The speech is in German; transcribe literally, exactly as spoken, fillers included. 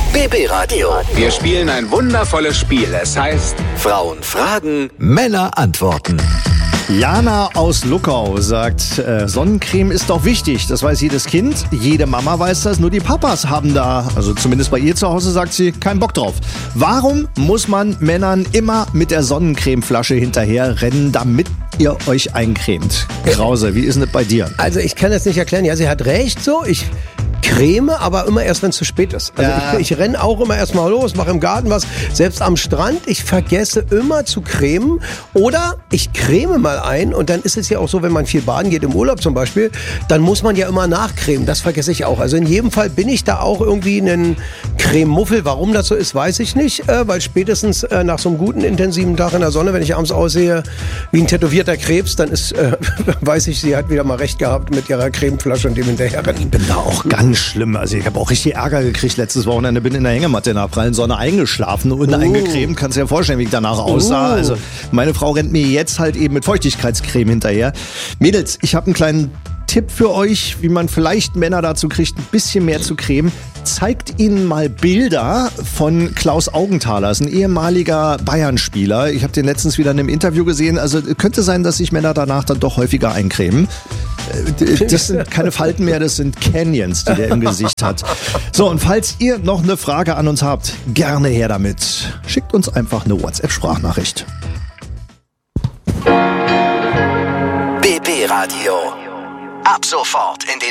B B Radio. Wir spielen ein wundervolles Spiel. Es heißt Frauen fragen, Männer antworten. Jana aus Luckau sagt, äh, Sonnencreme ist doch wichtig. Das weiß jedes Kind, jede Mama weiß das. Nur die Papas haben da, also zumindest bei ihr zu Hause, sagt sie, keinen Bock drauf. Warum muss man Männern immer mit der Sonnencremeflasche hinterher rennen, damit ihr euch eincremt? Krause, wie ist denn das bei dir? Also ich kann das nicht erklären. Ja, sie hat recht so. Ich creme, aber immer erst, wenn es zu spät ist. Also Ja. ich, ich renne auch immer erst mal los, mache im Garten was. Selbst am Strand, ich vergesse immer zu cremen. Oder ich creme mal ein und dann ist es ja auch so, wenn man viel baden geht, im Urlaub zum Beispiel, dann muss man ja immer nachcremen. Das vergesse ich auch. Also in jedem Fall bin ich da auch irgendwie ein Crememuffel. Warum das so ist, weiß ich nicht. Äh, weil spätestens äh, nach so einem guten, intensiven Tag in der Sonne, wenn ich abends aussehe wie ein tätowierter Krebs, dann ist, äh, weiß ich, sie hat wieder mal recht gehabt mit ihrer Cremeflasche und dem hinterherrennen. Ich bin da auch ganz schlimm. Also ich habe auch richtig Ärger gekriegt letztes Wochenende. Bin in der Hängematte in der prallen Sonne eingeschlafen und eingecremt. Kannst dir ja vorstellen, wie ich danach aussah. Uh. Also meine Frau rennt mir jetzt halt eben mit Feuchtigkeitscreme hinterher. Mädels, ich habe einen kleinen Tipp für euch, wie man vielleicht Männer dazu kriegt, ein bisschen mehr zu cremen. Zeigt ihnen mal Bilder von Klaus Augenthaler, das ist ein ehemaliger Bayern-Spieler. Ich habe den letztens wieder in einem Interview gesehen. Also könnte sein, dass sich Männer danach dann doch häufiger eincremen. Das sind keine Falten mehr, das sind Canyons, die der im Gesicht hat. So, und falls ihr noch eine Frage an uns habt, gerne her damit. Schickt uns einfach eine WhatsApp-Sprachnachricht. B B Radio. Ab sofort in den